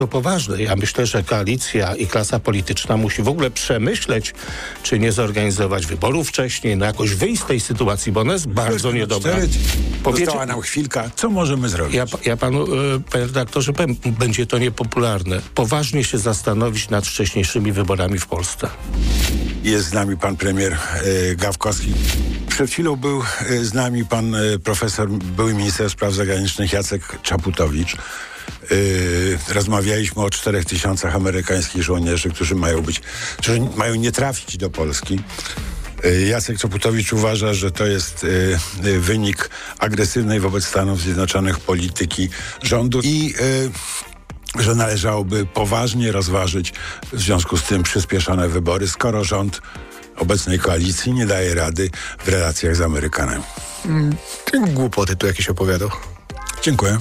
To poważne. Ja myślę, że koalicja i klasa polityczna musi w ogóle przemyśleć, czy nie zorganizować wyborów wcześniej, jakoś wyjść z tej sytuacji, bo ona jest bardzo niedobra. Została nam chwilka. Co możemy zrobić? Ja panu, panie redaktorze, powiem, będzie to niepopularne. Poważnie się zastanowić nad wcześniejszymi wyborami w Polsce. Jest z nami pan premier Gawkowski. Przed chwilą był z nami pan profesor, były minister spraw zagranicznych Jacek Czaputowicz. Rozmawialiśmy o 4000 amerykańskich żołnierzy, którzy mają nie trafić do Polski. Jacek Czaputowicz uważa, że to jest wynik agresywnej wobec Stanów Zjednoczonych polityki rządu i że należałoby poważnie rozważyć w związku z tym przyspieszone wybory, skoro rząd obecnej koalicji nie daje rady w relacjach z Amerykanami. Głupoty tu jakieś opowiadał. Dziękuję.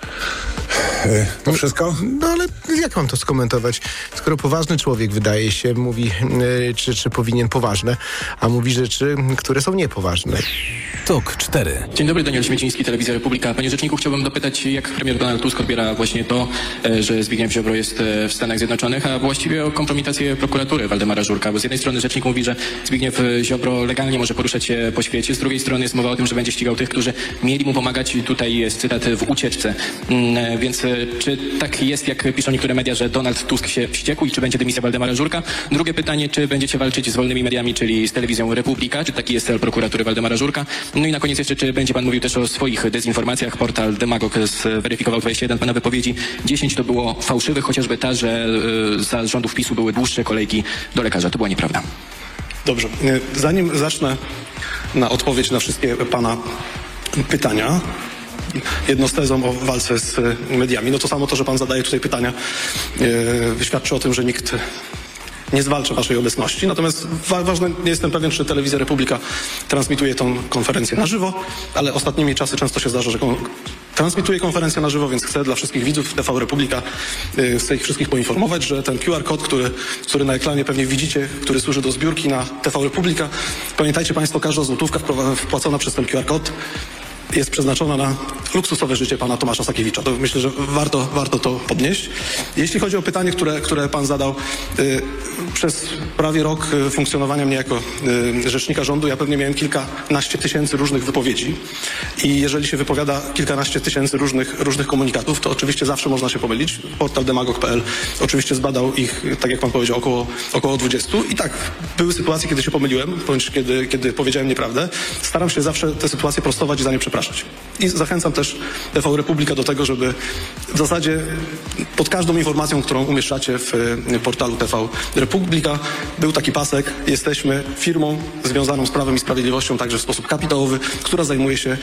To wszystko? No ale jak mam to skomentować? Skoro poważny człowiek, wydaje się, mówi, czy powinien poważne, a mówi rzeczy, które są niepoważne. TOK 4. Dzień dobry, Daniel Śmieciński, Telewizja Republika. Panie rzeczniku, chciałbym dopytać, jak premier Donald Tusk odbiera właśnie to, że Zbigniew Ziobro jest w Stanach Zjednoczonych, a właściwie o kompromitację prokuratury Waldemara Żurka, bo z jednej strony rzecznik mówi, że Zbigniew Ziobro legalnie może poruszać się po świecie, z drugiej strony jest mowa o tym, że będzie ścigał tych, którzy mieli mu pomagać, tutaj jest cytat, w ucieczce. Więc czy tak jest, jak piszą niektóre media, że Donald Tusk się wściekł i czy będzie dymisja Waldemara Żurka? Drugie pytanie, czy będziecie walczyć z wolnymi mediami, czyli z Telewizją Republika, czy taki jest cel prokuratury Waldemara Żurka? No i na koniec jeszcze, czy będzie pan mówił też o swoich dezinformacjach? Portal Demagog zweryfikował 21 pana wypowiedzi. 10 to było fałszywych, chociażby ta, że za rządów PiS-u były dłuższe kolejki do lekarza. To była nieprawda. Dobrze. Zanim zacznę na odpowiedź na wszystkie pana pytania, jedno z tezą o walce z mediami, no to samo to, że pan zadaje tutaj pytania, świadczy o tym, że nikt nie zwalcza waszej obecności. Natomiast ważne, nie jestem pewien, czy Telewizja Republika transmituje tą konferencję na żywo, ale ostatnimi czasy często się zdarza, że transmituje konferencję na żywo, więc chcę dla wszystkich widzów TV Republika, chcę ich wszystkich poinformować, że ten QR kod, który na ekranie pewnie widzicie, który służy do zbiórki na TV Republika, pamiętajcie państwo, każda złotówka wpłacona przez ten QR kod jest przeznaczona na luksusowe życie pana Tomasza Sakiewicza. To myślę, że warto to podnieść. Jeśli chodzi o pytanie, które pan zadał, przez prawie rok funkcjonowania mnie jako rzecznika rządu, ja pewnie miałem kilkanaście tysięcy różnych wypowiedzi i jeżeli się wypowiada kilkanaście tysięcy różnych komunikatów, to oczywiście zawsze można się pomylić. Portal demagog.pl oczywiście zbadał ich, tak jak pan powiedział, około 20 i tak, były sytuacje, kiedy się pomyliłem, bądź kiedy powiedziałem nieprawdę. Staram się zawsze te sytuacje prostować i za nie przepraszać. I zachęcam też TV Republika do tego, żeby w zasadzie pod każdą informacją, którą umieszczacie w portalu TV Republika, był taki pasek. Jesteśmy firmą związaną z Prawem i Sprawiedliwością, także w sposób kapitałowy, która zajmuje się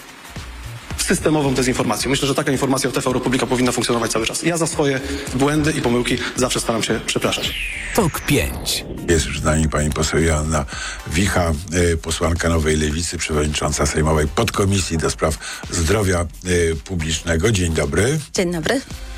systemową dezinformacją. Myślę, że taka informacja w TV Republika powinna funkcjonować cały czas. Ja za swoje błędy i pomyłki zawsze staram się przepraszać. TOK 5. Jest już z nami pani poseł Joanna Wicha, posłanka Nowej Lewicy, przewodnicząca Sejmowej Podkomisji do Spraw Zdrowia Publicznego. Dzień dobry. Dzień dobry.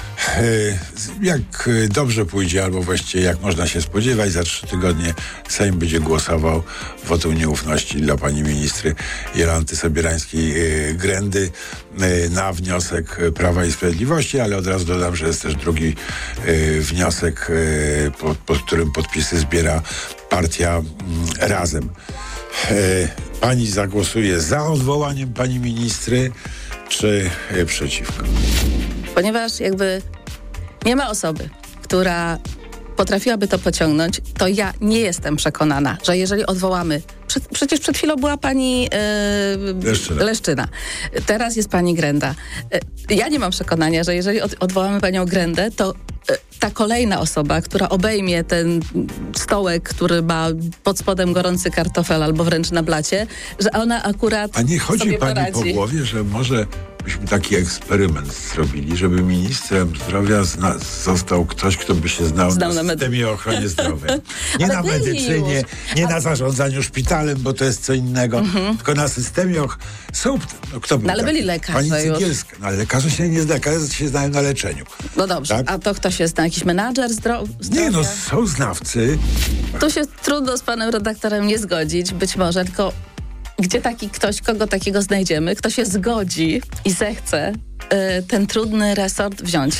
Jak dobrze pójdzie, albo właściwie jak można się spodziewać, za 3 tygodnie Sejm będzie głosował wotum nieufności dla pani ministry Jolanty Sobierańskiej-Grendy na wniosek Prawa i Sprawiedliwości, ale od razu dodam, że jest też drugi wniosek, pod którym podpisy zbiera partia Razem. Pani zagłosuje za odwołaniem pani ministry, czy przeciwko? Ponieważ jakby nie ma osoby, która potrafiłaby to pociągnąć, to ja nie jestem przekonana, że jeżeli odwołamy... Przecież przed chwilą była pani Leszczyna. Teraz jest pani Grenda. Ja nie mam przekonania, że jeżeli odwołamy panią Grendę, to ta kolejna osoba, która obejmie ten stołek, który ma pod spodem gorący kartofel albo wręcz na blacie, że ona akurat A nie chodzi sobie pani poradzi. po głowie, że może byśmy taki eksperyment zrobili, żeby ministrem zdrowia został ktoś, kto by się znał na systemie ochrony zdrowia. Nie na medycynie, nie na zarządzaniu szpitalem, bo to jest co innego, tylko na systemie kto był ale taki? byli lekarze Pani już. Cygielska. No, ale lekarze się nie znają, lekarze się znają na leczeniu. No dobrze, tak? a to kto się zna? Jakiś menadżer zdrowia? Nie, no są znawcy. Tu się trudno z panem redaktorem nie zgodzić, być może, tylko gdzie taki ktoś, kogo takiego znajdziemy, kto się zgodzi i zechce ten trudny resort wziąć.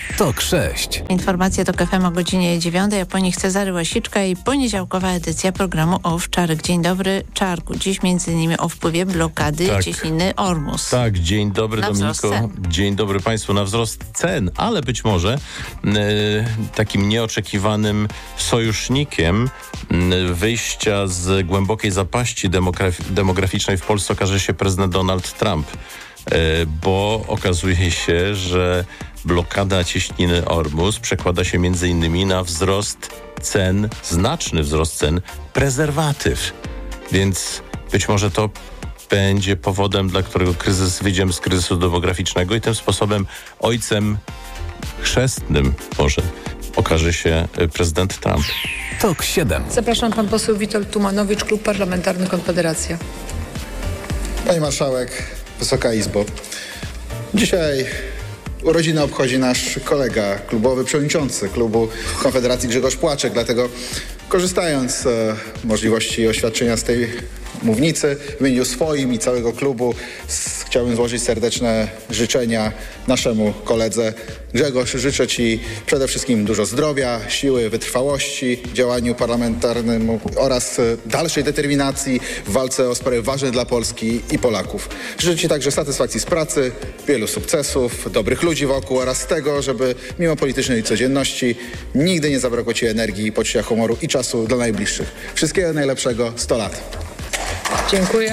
TOK 6. Informacje TOK FM o godzinie 9, a po nich Cezary Łasiczka i poniedziałkowa edycja programu Owczarek. Dzień dobry, Czarku. Dziś m.in. o wpływie blokady Cieśniny Ormus. Tak, dzień dobry Na Dominiko. Dzień dobry Państwu. Na wzrost cen, ale być może takim nieoczekiwanym sojusznikiem wyjścia z głębokiej zapaści demograficznej w Polsce okaże się prezydent Donald Trump. Bo okazuje się, że blokada Cieśniny Ormus przekłada się m.in. na wzrost cen, znaczny wzrost cen prezerwatyw. Więc być może to będzie powodem, dla którego wyjdziemy z kryzysu demograficznego i tym sposobem ojcem chrzestnym może okaże się prezydent Trump. TOK 7. Zapraszam, pan poseł Witold Tumanowicz, Klub Parlamentarny Konfederacja. Pani marszałek, Wysoka Izbo. Dzisiaj urodziny obchodzi nasz kolega klubowy, przewodniczący klubu Konfederacji Grzegorz Płaczek. Dlatego, korzystając z możliwości oświadczenia z tej mównicy, w imieniu swoim i całego klubu chciałbym złożyć serdeczne życzenia naszemu koledze. Grzegorz, życzę Ci przede wszystkim dużo zdrowia, siły, wytrwałości w działaniu parlamentarnym oraz dalszej determinacji w walce o sprawy ważne dla Polski i Polaków. Życzę Ci także satysfakcji z pracy, wielu sukcesów, dobrych ludzi wokół oraz tego, żeby mimo politycznej codzienności nigdy nie zabrakło Ci energii, poczucia humoru i czasu dla najbliższych. Wszystkiego najlepszego, 100 lat. Dziękuję.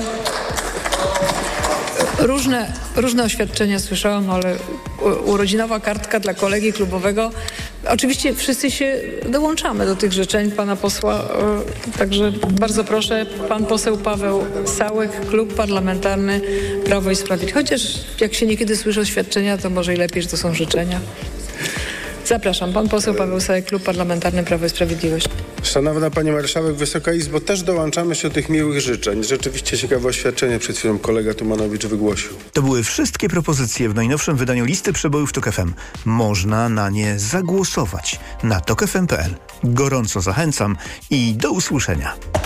Różne oświadczenia słyszałam, ale urodzinowa kartka dla kolegi klubowego. Oczywiście wszyscy się dołączamy do tych życzeń pana posła, także bardzo proszę, pan poseł Paweł Sałek, Klub Parlamentarny Prawo i Sprawiedliwość. Chociaż jak się niekiedy słyszy oświadczenia, to może i lepiej, że to są życzenia. Zapraszam, pan poseł Paweł Sałek, Klub Parlamentarny Prawo i Sprawiedliwość. Szanowna Pani Marszałek, Wysoka Izbo, też dołączamy się do tych miłych życzeń. Rzeczywiście ciekawe oświadczenie przed chwilą kolega Tumanowicz wygłosił. To były wszystkie propozycje w najnowszym wydaniu listy przebojów TOK FM. Można na nie zagłosować na tokfm.pl. Gorąco zachęcam i do usłyszenia.